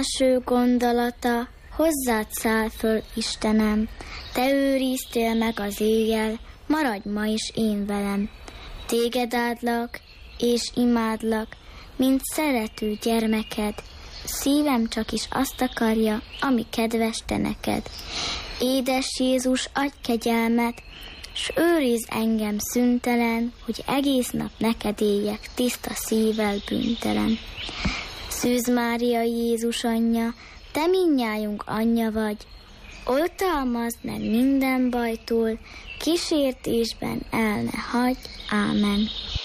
Első gondolata, hozzád száll föl, Istenem, te őriztél meg az éjjel, maradj ma is én velem. Téged áldlak, és imádlak, mint szerető gyermeked, szívem csak is azt akarja, ami kedves te neked. Édes Jézus, adj kegyelmet, s őrizd engem szüntelen, hogy egész nap neked éljek, tiszta szívvel bűntelen. Szűz Mária, Jézus anyja, te mindnyájunk anyja vagy, oltalmazd meg minden bajtól, kísértésben el ne hagyj. Ámen.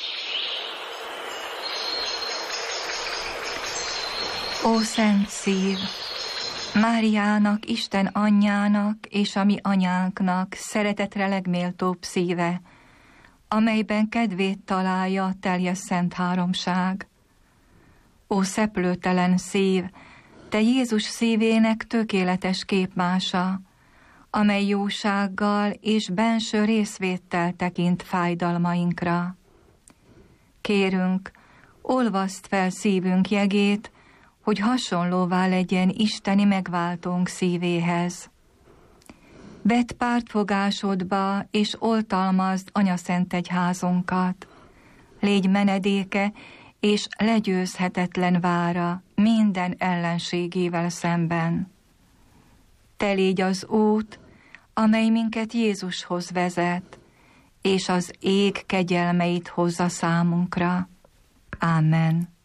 Ó szent szív, Máriának, Isten anyjának és a mi anyánknak szeretetre legméltóbb szíve, amelyben kedvét találja teljes szent háromság. Ó szeplőtelen szív, te Jézus szívének tökéletes képmása, amely jósággal és benső részvéttel tekint fájdalmainkra. Kérünk, olvaszd fel szívünk jegét, hogy hasonlóvá legyen isteni megváltónk szívéhez. Vedd pártfogásodba, és oltalmazd anyaszent egyházunkat. Légy menedéke, és legyőzhetetlen vára minden ellenségével szemben. Te légy az út, amely minket Jézushoz vezet, és az ég kegyelmeit hozza számunkra. Ámen.